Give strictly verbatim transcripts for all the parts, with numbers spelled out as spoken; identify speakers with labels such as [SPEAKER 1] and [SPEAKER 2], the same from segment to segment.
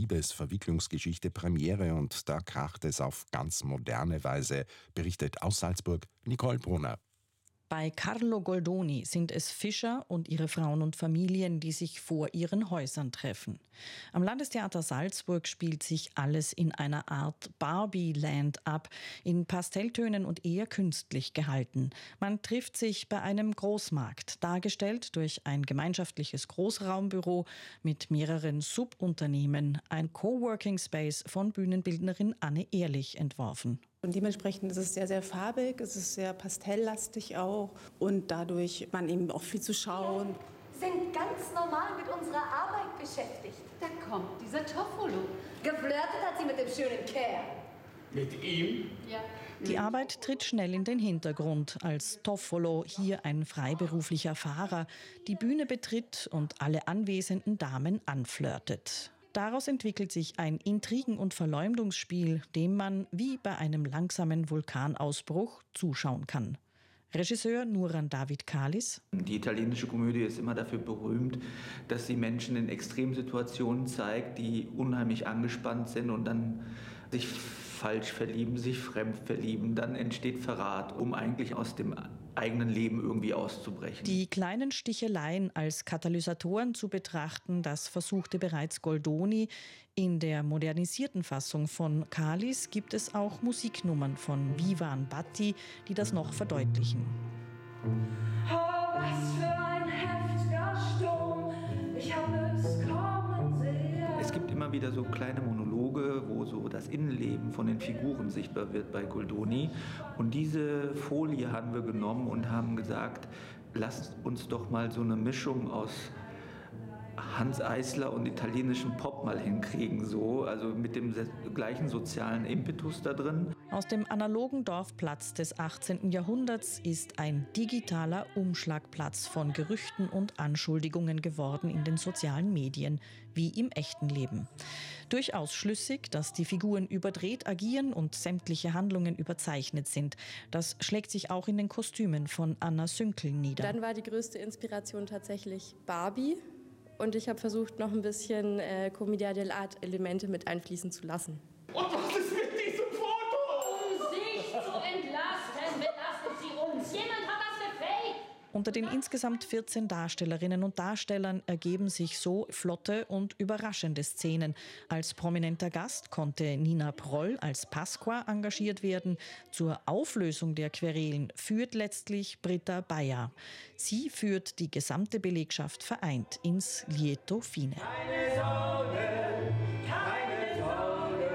[SPEAKER 1] Liebesverwicklungsgeschichte Premiere und da kracht es auf ganz moderne Weise, berichtet aus Salzburg Nicole Brunner.
[SPEAKER 2] Bei Carlo Goldoni sind es Fischer und ihre Frauen und Familien, die sich vor ihren Häusern treffen. Am Landestheater Salzburg spielt sich alles in einer Art Barbie-Land ab, in Pastelltönen und eher künstlich gehalten. Man trifft sich bei einem Großmarkt, dargestellt durch ein gemeinschaftliches Großraumbüro mit mehreren Subunternehmen, ein Coworking-Space von Bühnenbildnerin Anne Ehrlich entworfen.
[SPEAKER 3] Und dementsprechend ist es sehr, sehr farbig, es ist sehr pastelllastig auch und dadurch hat man eben auch viel zu schauen.
[SPEAKER 4] Sind ganz normal mit unserer Arbeit beschäftigt.
[SPEAKER 5] Da kommt dieser Toffolo.
[SPEAKER 4] Geflirtet hat sie mit dem schönen Kerl.
[SPEAKER 6] Mit ihm?
[SPEAKER 5] Ja.
[SPEAKER 2] Die Arbeit tritt schnell in den Hintergrund, als Toffolo, hier ein freiberuflicher Fahrer, die Bühne betritt und alle anwesenden Damen anflirtet. Daraus entwickelt sich ein Intrigen- und Verleumdungsspiel, dem man wie bei einem langsamen Vulkanausbruch zuschauen kann. Regisseur Nuran David Kalis.
[SPEAKER 7] Die italienische Komödie ist immer dafür berühmt, dass sie Menschen in Extremsituationen zeigt, die unheimlich angespannt sind und dann sich falsch verlieben, sich fremd verlieben. Dann entsteht Verrat, um eigentlich aus dem eigenen Leben irgendwie auszubrechen.
[SPEAKER 2] Die kleinen Sticheleien als Katalysatoren zu betrachten, das versuchte bereits Goldoni. In der modernisierten Fassung von Kalis gibt es auch Musiknummern von Vivan Batti, die das noch verdeutlichen.
[SPEAKER 8] Oh, was für ein heftiger Sturm, ich habe es kommen sehen.
[SPEAKER 7] Es gibt immer wieder so kleine Monologe, wo so das Innenleben von den Figuren sichtbar wird bei Goldoni. Und diese Folie haben wir genommen und haben gesagt, lasst uns doch mal so eine Mischung aus Hans Eisler und italienischen Pop mal hinkriegen, so, also mit dem gleichen sozialen Impetus da drin.
[SPEAKER 2] Aus dem analogen Dorfplatz des achtzehnten Jahrhunderts ist ein digitaler Umschlagplatz von Gerüchten und Anschuldigungen geworden in den sozialen Medien, wie im echten Leben. Durchaus schlüssig, dass die Figuren überdreht agieren und sämtliche Handlungen überzeichnet sind. Das schlägt sich auch in den Kostümen von Anna Sünkel nieder.
[SPEAKER 9] Dann war die größte Inspiration tatsächlich Barbie. Und ich habe versucht, noch ein bisschen äh, Commedia dell'arte-Elemente mit einfließen zu lassen.
[SPEAKER 6] Und was ist mit diesem Foto?
[SPEAKER 8] Um sich zu entlasten, belastet sie uns. Jemand hat das gefaked.
[SPEAKER 2] Unter den insgesamt vierzehn Darstellerinnen und Darstellern ergeben sich so flotte und überraschende Szenen. Als prominenter Gast konnte Nina Proll als Pasqua engagiert werden. Zur Auflösung der Querelen führt letztlich Britta Bayer. Sie führt die gesamte Belegschaft vereint ins Lieto Fine.
[SPEAKER 8] Keine Sorge, keine Sorge.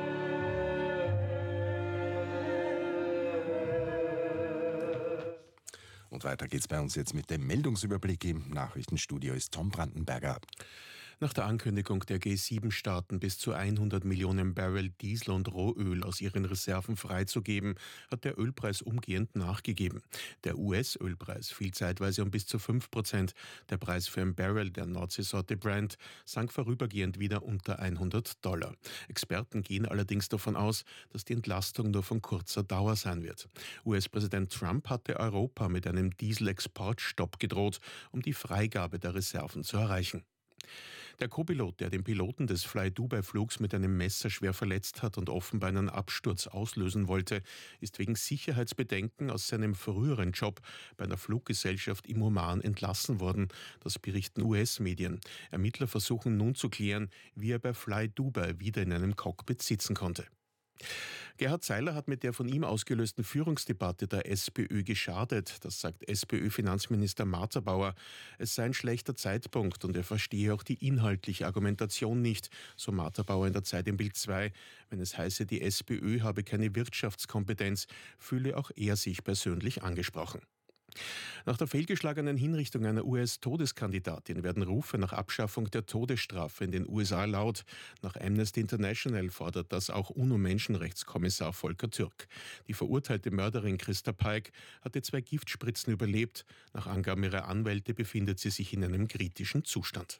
[SPEAKER 1] Und weiter geht's bei uns jetzt mit dem Meldungsüberblick. Im Nachrichtenstudio ist Tom Brandenberger.
[SPEAKER 10] Nach der Ankündigung der G sieben Staaten bis zu hundert Millionen Barrel Diesel und Rohöl aus ihren Reserven freizugeben, hat der Ölpreis umgehend nachgegeben. Der U S-Ölpreis fiel zeitweise um bis zu fünf Prozent. Der Preis für ein Barrel der Nordseesorte Brent sank vorübergehend wieder unter hundert Dollar. Experten gehen allerdings davon aus, dass die Entlastung nur von kurzer Dauer sein wird. U S-Präsident Trump hatte Europa mit einem Dieselexportstopp gedroht, um die Freigabe der Reserven zu erreichen. Der Co-Pilot, der den Piloten des Fly-Dubai-Flugs mit einem Messer schwer verletzt hat und offenbar einen Absturz auslösen wollte, ist wegen Sicherheitsbedenken aus seinem früheren Job bei einer Fluggesellschaft im Oman entlassen worden. Das berichten U S-Medien. Ermittler versuchen nun zu klären, wie er bei Fly-Dubai wieder in einem Cockpit sitzen konnte. Gerhard Seiler hat mit der von ihm ausgelösten Führungsdebatte der SPÖ geschadet. Das sagt SPÖ-Finanzminister Marterbauer. Es sei ein schlechter Zeitpunkt und er verstehe auch die inhaltliche Argumentation nicht, so Marterbauer in der Zeit im Bild zwei. Wenn es heiße, die SPÖ habe keine Wirtschaftskompetenz, fühle auch er sich persönlich angesprochen. Nach der fehlgeschlagenen Hinrichtung einer U S-Todeskandidatin werden Rufe nach Abschaffung der Todesstrafe in den U S A laut. Nach Amnesty International fordert das auch UNO-Menschenrechtskommissar Volker Türk. Die verurteilte Mörderin Christa Pike hatte zwei Giftspritzen überlebt. Nach Angaben ihrer Anwälte befindet sie sich in einem kritischen Zustand.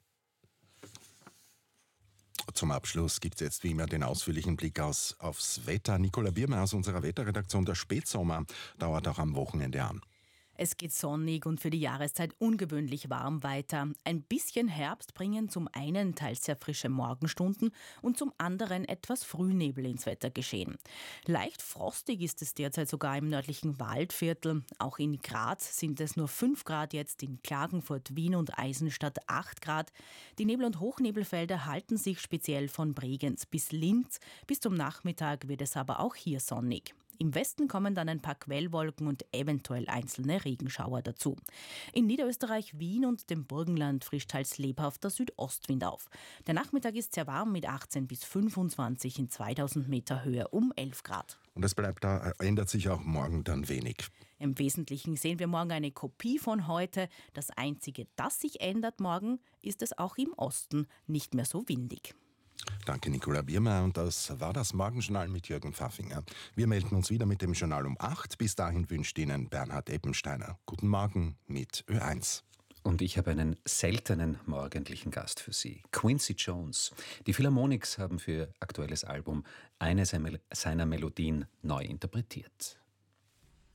[SPEAKER 1] Zum Abschluss gibt es jetzt wie immer den ausführlichen Blick aus, aufs Wetter. Nicola Biermer aus unserer Wetterredaktion. Der Spätsommer dauert auch am Wochenende an.
[SPEAKER 11] Es geht sonnig und für die Jahreszeit ungewöhnlich warm weiter. Ein bisschen Herbst bringen zum einen teils sehr frische Morgenstunden und zum anderen etwas Frühnebel ins Wettergeschehen. Leicht frostig ist es derzeit sogar im nördlichen Waldviertel. Auch in Graz sind es nur fünf Grad jetzt, in Klagenfurt, Wien und Eisenstadt acht Grad. Die Nebel- und Hochnebelfelder halten sich speziell von Bregenz bis Linz. Bis zum Nachmittag wird es aber auch hier sonnig. Im Westen kommen dann ein paar Quellwolken und eventuell einzelne Regenschauer dazu. In Niederösterreich, Wien und dem Burgenland frischt teils lebhafter Südostwind auf. Der Nachmittag ist sehr warm mit achtzehn bis fünfundzwanzig in zweitausend Meter Höhe um elf Grad.
[SPEAKER 1] Und es bleibt da, ändert sich auch morgen dann wenig.
[SPEAKER 11] Im Wesentlichen sehen wir morgen eine Kopie von heute. Das Einzige, das sich ändert morgen, ist es auch im Osten nicht mehr so windig.
[SPEAKER 1] Danke, Nicola Biermeier. Und das war das Morgenjournal mit Jürgen Pfaffinger. Wir melden uns wieder mit dem Journal um acht. Bis dahin wünscht Ihnen Bernhard Eppensteiner guten Morgen mit Ö eins.
[SPEAKER 12] Und ich habe einen seltenen morgendlichen Gast für Sie. Quincy Jones. Die Philharmonics haben für ihr aktuelles Album eine seiner Melodien neu interpretiert.